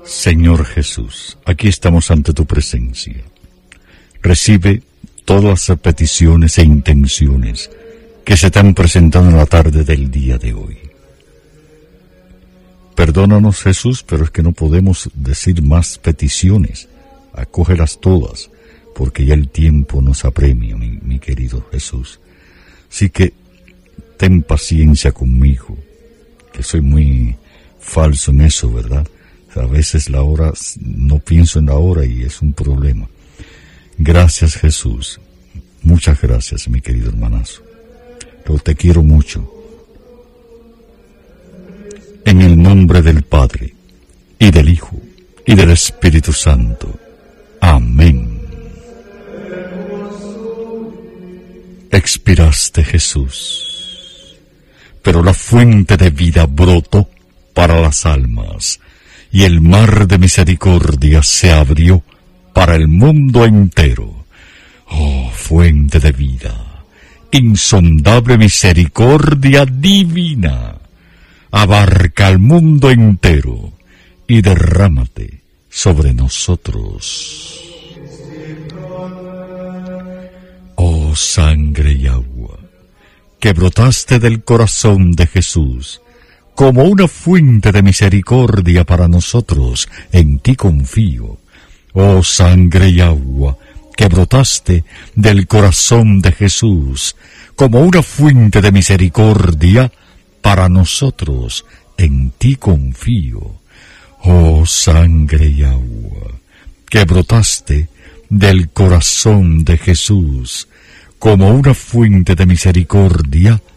Señor Jesús, aquí estamos ante tu presencia. Recibe todas las peticiones e intenciones que se te han presentado en la tarde del día de hoy. Perdónanos, Jesús, pero es que no podemos decir más peticiones. Acógelas todas, porque ya el tiempo nos apremia, mi querido Jesús. Así que ten paciencia conmigo, que soy muy falso en eso, ¿verdad? A veces la hora, no pienso en la hora y es un problema. Gracias, Jesús. Muchas gracias, mi querido hermanazo. Pero te quiero mucho. En el nombre del Padre, y del Hijo, y del Espíritu Santo. Amén. Expiraste, Jesús, pero la fuente de vida brotó para las almas, y el mar de misericordia se abrió para el mundo entero. Oh, fuente de vida, insondable misericordia divina, abarca al mundo entero y derrámate sobre nosotros. Oh, sangre y agua, que brotaste del corazón de Jesús, como una fuente de misericordia para nosotros, en ti confío. Oh, sangre y agua, que brotaste del corazón de Jesús, como una fuente de misericordia para nosotros, en ti confío. Oh, sangre y agua, que brotaste del corazón de Jesús, como una fuente de misericordia